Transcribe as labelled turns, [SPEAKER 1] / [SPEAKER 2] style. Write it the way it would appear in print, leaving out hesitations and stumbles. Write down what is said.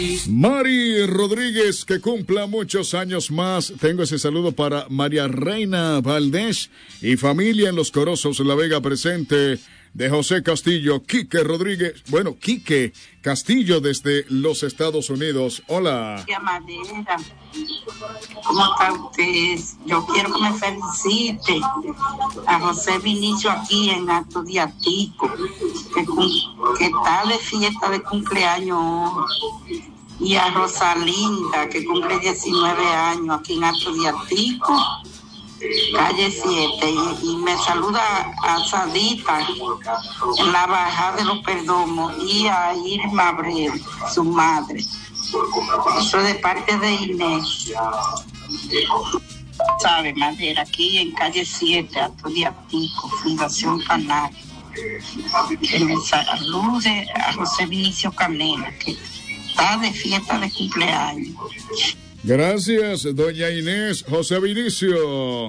[SPEAKER 1] Mari Rodríguez, que cumpla muchos años más. Tengo ese saludo para María Reina Valdés y familia en Los Corozos, La Vega presente, de José Castillo, Quique Rodríguez, bueno, Quique Castillo desde los Estados Unidos. Hola.
[SPEAKER 2] Madera, ¿cómo está usted? Yo quiero que me felicite a José Vinicio aquí en Alto de Atico, que está de fiesta de cumpleaños, y a Rosalinda, que cumple 19 años aquí en Alto de Atico, calle 7, y me saluda a Sadita en la Bajada de los Perdomos, y a Irma Abreu, su madre. Eso de parte de Inés. Sabe, Madera, aquí en calle 7, Alto de Atico, Fundación Canal. Que me salude a José Vinicio Canela, que está de fiesta de cumpleaños.
[SPEAKER 1] Gracias, doña Inés. José Vinicio.